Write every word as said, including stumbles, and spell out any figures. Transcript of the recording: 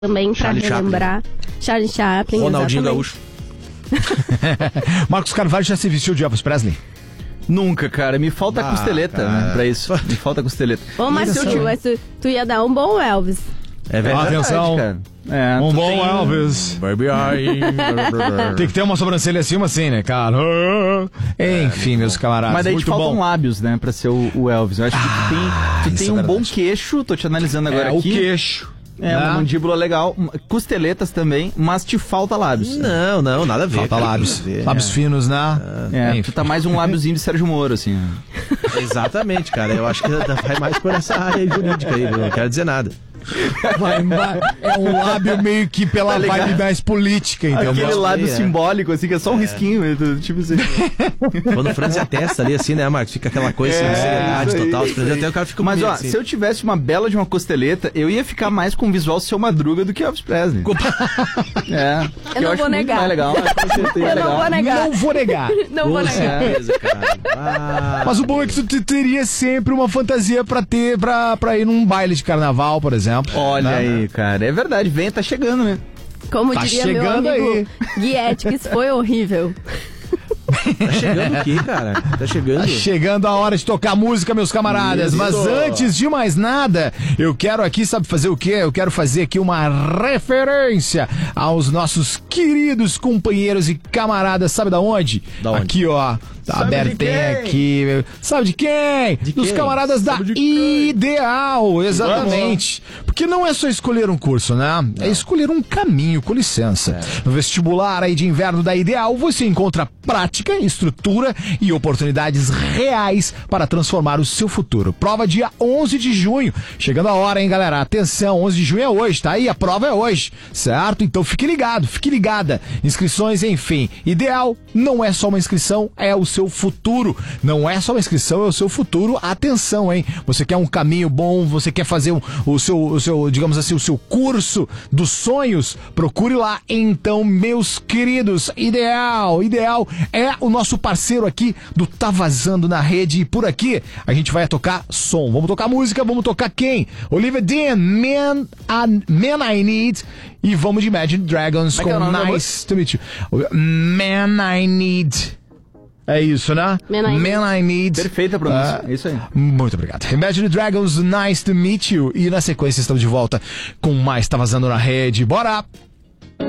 também pra Charlie relembrar. Charlie Chaplin, Ronaldinho exatamente. Gaúcho. Marcos Carvalho já se vestiu de Elvis Presley? Nunca, cara. Me falta Ah, costeleta, cara. né, pra isso. Me falta costeleta. Ô, mas Isso, tu, tio. mas tu, tu ia dar um bom Elvis. É verdade, Atenção. cara. É, Um tu bom tem- Elvis. Baby I... Tem que ter uma sobrancelha assim, assim, né, cara? Enfim, meus camaradas. Mas daí te muito faltam bom. lábios, né, pra ser o, o Elvis. Eu acho que tu tem, tu isso tem é um bom verdade. queixo, tô te analisando agora É, o aqui. queixo. É, uma né? mandíbula legal, uma- costeletas também, mas te falta lábios. Não, não, nada a ver. Falta cara, lábios. nada a ver. Lábios finos, né? É, Enfim. tu tá mais um lábiozinho de Sérgio Moro, assim. Exatamente, cara. Eu acho que vai mais por essa área jurídica aí, não quero dizer nada. Vai, vai. É um lábio meio que pela Tá ligado? vibe mais política, entendeu? Aquele lábio é. simbólico, assim, que é só um risquinho, tipo assim. Quando franze a testa ali, assim, né, Marcos? Fica aquela coisa assim, É, seriedade isso aí, total. Se isso franzer aí. até o cara fica Mas, meio ó, assim. se eu tivesse uma bela de uma costeleta, eu ia ficar mais com o visual Seu Madruga do que Elvis Presley. É. que Eu não acho vou muito negar. mais legal. Com certeza Eu não legal. vou negar. Não vou negar. Não vou Com negar. certeza, cara. Ah, Mas o bom é que tu te- teria sempre uma fantasia pra ter, pra, pra ir num baile de carnaval, por exemplo. Olha Né? aí, cara. É verdade, vem, tá chegando, né? Como Tá diria meu chegando amigo Guiete, que isso foi horrível. tá chegando o quê, cara? Tá chegando. Tá chegando a hora de tocar música, meus camaradas. Isso. Mas antes de mais nada, eu quero aqui, sabe fazer o quê? Eu quero fazer aqui uma referência aos nossos queridos companheiros e camaradas. Sabe da onde? Da onde? Aqui, ó. Tá Sabe aberto de tem quem? aqui. Sabe de quem? De Dos quem? camaradas da Sabe de quem? Ideal, exatamente. Porque não é só escolher um curso, né? É escolher um caminho, com licença. No vestibular aí de inverno da Ideal, você encontra prática, estrutura e oportunidades reais para transformar o seu futuro. Prova dia onze de junho. Chegando a hora, hein, galera? Atenção, onze de junho é hoje, tá aí? A prova é hoje, certo? Então fique ligado, fique ligada. Inscrições, enfim. Ideal não é só uma inscrição, é o seu futuro. Não é só uma inscrição, é o seu futuro. Atenção, hein? Você quer um caminho bom, você quer fazer um, o, seu, o seu, digamos assim, o seu curso dos sonhos? Procure lá. Então, meus queridos, Ideal, Ideal é o nosso parceiro aqui do Tá Vazando na Rede. E por aqui a gente vai tocar som. Vamos tocar música, vamos tocar quem? Olivia Dean, Man, I- Man I Need. E vamos de Imagine Dragons Como é que é o com nome da Nice to Meet You. Man I Need. É isso, né? Man I Need. Man I Need. Perfeita a pronúncia. Ah, É isso aí. Muito obrigado. Imagine Dragons, Nice to Meet You. E na sequência estamos de volta com mais Tá Vazando na Rede. Bora!